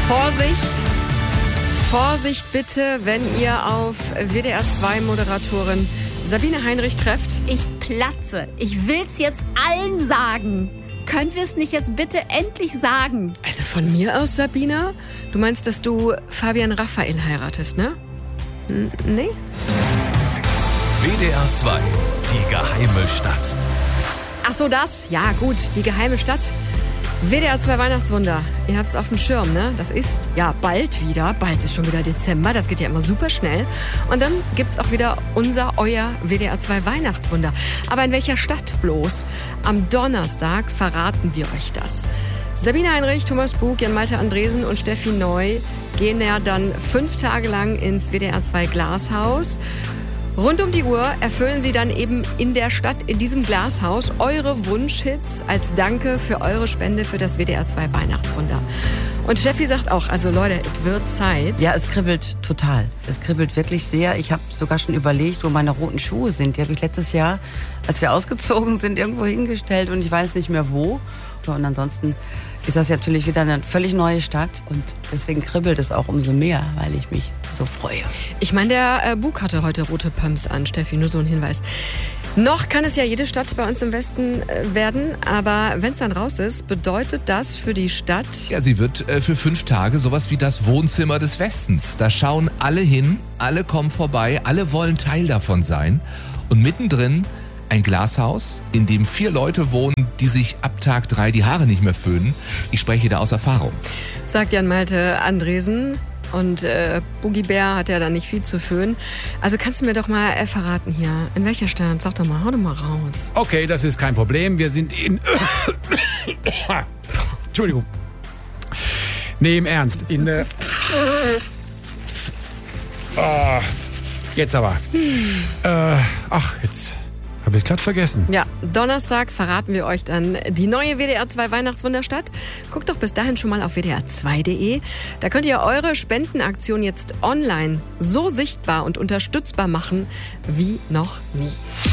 Vorsicht bitte, wenn ihr auf WDR 2 Moderatorin Sabine Heinrich trefft. Ich platze. Ich will's jetzt allen sagen. Können wir es nicht jetzt bitte endlich sagen? Also von mir aus, Sabina? Du meinst, dass du Fabian Raphael heiratest, ne? Nee? WDR 2, die geheime Stadt. Ach so, das? Ja, gut, die geheime Stadt. WDR 2 Weihnachtswunder. Ihr habt's auf dem Schirm, ne? Das ist ja bald wieder. Bald ist schon wieder Dezember. Das geht ja immer super schnell. Und dann gibt's auch wieder euer WDR 2 Weihnachtswunder. Aber in welcher Stadt bloß? Am Donnerstag verraten wir euch das. Sabine Heinrich, Thomas Bug, Jan-Malte Andresen und Steffi Neu gehen ja dann 5 Tage lang ins WDR 2 Glashaus. Rund um die Uhr erfüllen sie dann eben in der Stadt, in diesem Glashaus, eure Wunschhits als Danke für eure Spende für das WDR 2 Weihnachtswunder. Und Steffi sagt auch, also Leute, es wird Zeit. Ja, es kribbelt total. Es kribbelt wirklich sehr. Ich habe sogar schon überlegt, wo meine roten Schuhe sind. Die habe ich letztes Jahr, als wir ausgezogen sind, irgendwo hingestellt und ich weiß nicht mehr wo. Und ansonsten ist das natürlich wieder eine völlig neue Stadt und deswegen kribbelt es auch umso mehr, weil ich mich so freue. Ich meine, der Bug hatte heute rote Pumps an, Steffi, nur so ein Hinweis. Noch kann es ja jede Stadt bei uns im Westen werden, aber wenn es dann raus ist, bedeutet das für die Stadt... Ja, sie wird für 5 Tage sowas wie das Wohnzimmer des Westens. Da schauen alle hin, alle kommen vorbei, alle wollen Teil davon sein. Und mittendrin ein Glashaus, in dem 4 Leute wohnen, die sich ab Tag 3 die Haare nicht mehr föhnen. Ich spreche da aus Erfahrung. Sagt Jan-Malte Andresen. Und Boogie Bär hat ja da nicht viel zu föhnen. Also kannst du mir doch mal verraten hier, in welcher Stadt? Sag doch mal, hau doch mal raus. Okay, das ist kein Problem. Wir sind in... Entschuldigung. Nee, im Ernst. In... Jetzt aber. Jetzt... Habe ich glatt vergessen. Ja, Donnerstag verraten wir euch dann die neue WDR 2 Weihnachtswunderstadt. Guckt doch bis dahin schon mal auf wdr2.de. Da könnt ihr eure Spendenaktion jetzt online so sichtbar und unterstützbar machen wie noch nie.